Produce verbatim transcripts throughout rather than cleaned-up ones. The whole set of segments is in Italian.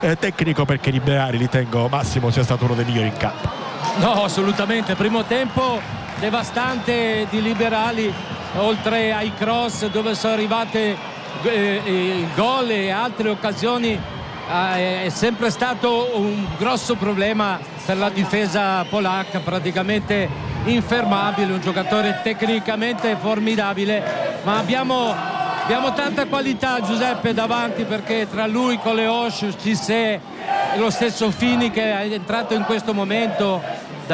eh, tecnico, perché Liberali ritengo Massimo sia stato uno dei migliori in campo. No, assolutamente, primo tempo devastante di Liberali, oltre ai cross dove sono arrivate eh, eh, gol e altre occasioni, eh, è sempre stato un grosso problema per la difesa polacca, praticamente infermabile, un giocatore tecnicamente formidabile, ma abbiamo Abbiamo tanta qualità, Giuseppe, davanti, perché tra lui, Coleoscio, Cissé e lo stesso Fini che è entrato in questo momento,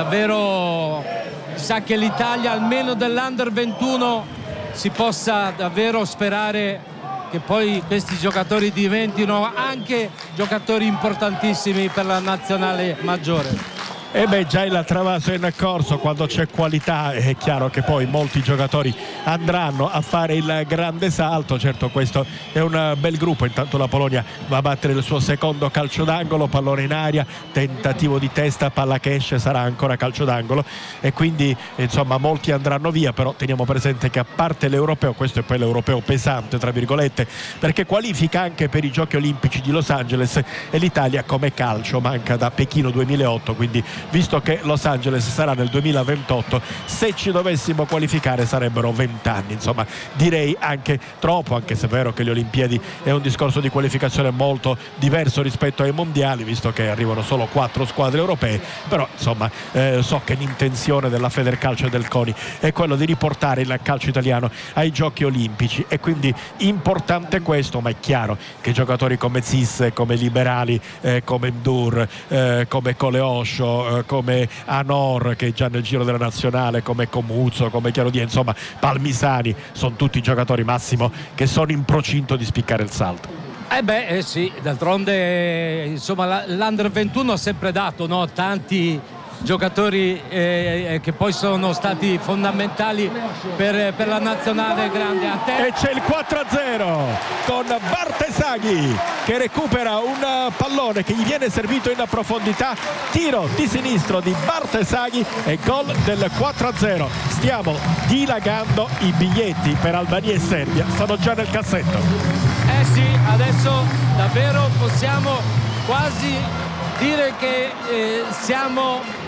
davvero sa che l'Italia, almeno dell'Under ventuno, si possa davvero sperare che poi questi giocatori diventino anche giocatori importantissimi per la nazionale maggiore. E beh, già il Travaso è in corso, quando c'è qualità è chiaro che poi molti giocatori andranno a fare il grande salto. Certo, questo è un bel gruppo. Intanto la Polonia va a battere il suo secondo calcio d'angolo, pallone in aria, tentativo di testa, palla che esce, sarà ancora calcio d'angolo, e quindi insomma molti andranno via. Però teniamo presente che a parte l'europeo, questo è poi l'europeo pesante tra virgolette, perché qualifica anche per i giochi olimpici di Los Angeles, e l'Italia come calcio manca da Pechino duemilaotto, quindi visto che Los Angeles sarà nel duemilaventotto, se ci dovessimo qualificare sarebbero vent'anni, insomma direi anche troppo, anche se è vero che le Olimpiadi è un discorso di qualificazione molto diverso rispetto ai mondiali, visto che arrivano solo quattro squadre europee. Però insomma eh, so che l'intenzione della Federcalcio e del CONI è quello di riportare il calcio italiano ai giochi olimpici, e quindi importante questo, ma è chiaro che giocatori come Zis, come Liberali, eh, come Mdur, eh, come Coleoscio, come Anor, che è già nel giro della nazionale, come Comuzzo, come Chiarodia, insomma Palmisani, sono tutti giocatori, Massimo, che sono in procinto di spiccare il salto. Eh beh, eh sì, d'altronde insomma l'Under ventuno ha sempre dato, no, tanti giocatori eh, che poi sono stati fondamentali per, per la nazionale grande. A te. E c'è il quattro a zero con Bartesaghi che recupera un pallone che gli viene servito in profondità, tiro di sinistro di Bartesaghi e gol del quattro a zero. Stiamo dilagando, i biglietti per Albania e Serbia sono già nel cassetto. Eh sì, adesso davvero possiamo quasi dire che eh, siamo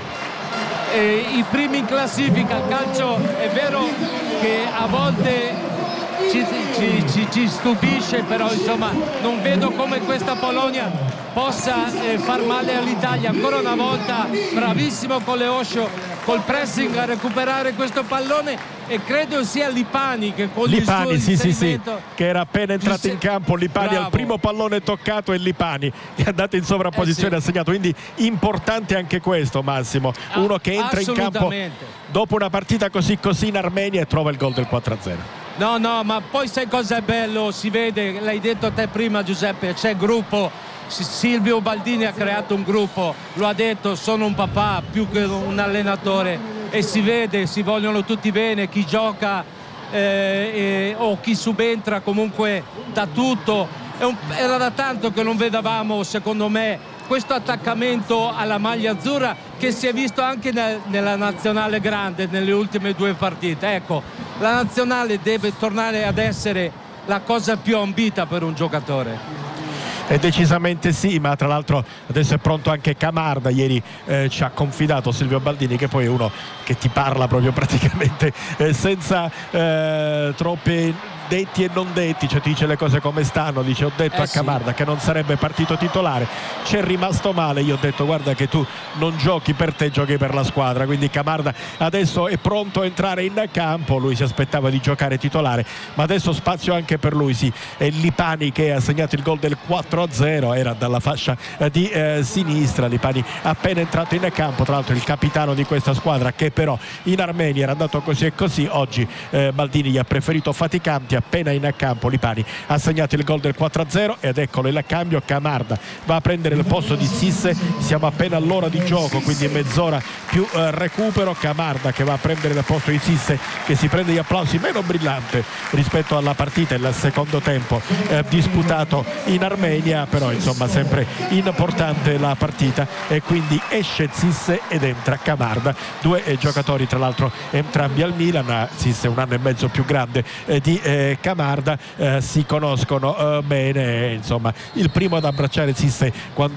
Eh, i primi in classifica. Il calcio è vero che a volte ci, ci, ci, ci stupisce, però insomma non vedo come questa Polonia possa eh, far male all'Italia. Ancora una volta bravissimo Coleoscio col pressing a recuperare questo pallone, e credo sia Lipani che con Lipani, il suo sì, sì, sì, inserimento che era appena entrato in campo. Lipani Bravo. al primo pallone toccato, e Lipani è andato in sovrapposizione, eh ha sì. segnato. Quindi importante anche questo, Massimo, uno che entra in campo dopo una partita così così in Armenia e trova il gol del quattro a zero. No, no, ma poi sai cosa è bello? Si vede, l'hai detto te prima Giuseppe, c'è gruppo. Silvio Baldini ha creato un gruppo, lo ha detto, sono un papà più che un allenatore, e si vede, si vogliono tutti bene, chi gioca eh, eh, o chi subentra comunque dà tutto. È un, era da tanto che non vedevamo, secondo me, questo attaccamento alla maglia azzurra, che si è visto anche nel, nella nazionale grande nelle ultime due partite. Ecco, la nazionale deve tornare ad essere la cosa più ambita per un giocatore. E decisamente sì, ma tra l'altro adesso è pronto anche Camarda. Ieri eh, ci ha confidato Silvio Baldini, che poi è uno che ti parla proprio praticamente eh, senza eh, troppe detti e non detti, cioè ti dice le cose come stanno. Dice: ho detto eh a Camarda sì. che non sarebbe partito titolare, c'è rimasto male, io ho detto guarda che tu non giochi per te, giochi per la squadra. Quindi Camarda adesso è pronto a entrare in campo, lui si aspettava di giocare titolare, ma adesso spazio anche per lui. Sì, è Lipani che ha segnato il gol del quattro a zero, era dalla fascia di eh, sinistra. Lipani appena entrato in campo, tra l'altro il capitano di questa squadra, che però in Armenia era andato così e così. Oggi eh, Baldini gli ha preferito faticanti. Appena in campo Lipani ha segnato il gol del quattro a zero, ed eccolo il cambio. Camarda va a prendere il posto di Sisse, siamo appena all'ora di gioco, quindi mezz'ora più eh, recupero. Camarda che va a prendere il posto di Sisse, che si prende gli applausi, meno brillante rispetto alla partita, il secondo tempo eh, disputato in Armenia, però insomma sempre importante la partita, e quindi esce Sisse ed entra Camarda, due eh, giocatori tra l'altro entrambi al Milan. Sisse un anno e mezzo più grande eh, di eh, Camarda, eh, si conoscono eh, bene, insomma il primo ad abbracciare Sisse quando